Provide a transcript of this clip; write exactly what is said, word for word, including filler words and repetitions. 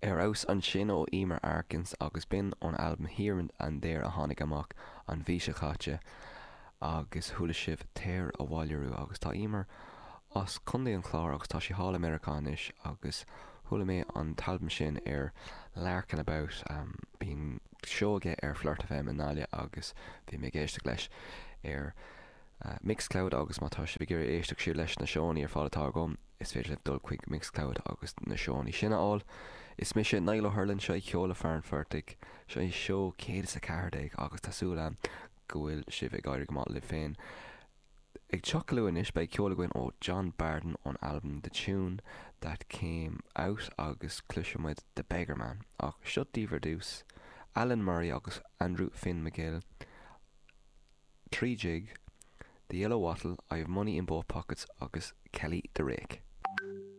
Ar aus an sin ó Emer Arkins agus bin ón albumm Here and There a tháinig amach an bhí se chaite agus thula sibh téir a bháilearú agus tá Emer as chundaí an chlár agus tá si hall Americanis agus thula mé an talbum sin ar learcan about um, bíon seoge ar Flirt F M in náile agus bhí mé géiste leis ar uh, Mixcloud agus má tá si bhí gur éisteach siú leis na seóní ar fádatá gom is féidir le dul chuig Mixcloud agus na seóní sinna áil. Is mi sé Niall O'Hurlin seo ceola fearn fertig seo i seo céad sa cardaigh agus tásúla go bhfuil sibh ag gaiir go le féin. Ag teachluúin is bei ceola goin ó John Barden on album The Tune That Came Out agus cluisimuid The Beggar Man ach seo díomhar dús Alan Murray agus Andrew Finn McGill Three Jig The Yellow Wattle I Have Money in Both Pockets agus Kelly the Rake.